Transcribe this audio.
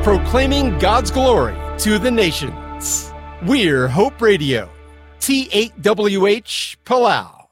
proclaiming God's glory to the nations. We're Hope Radio, T8WH, Palau.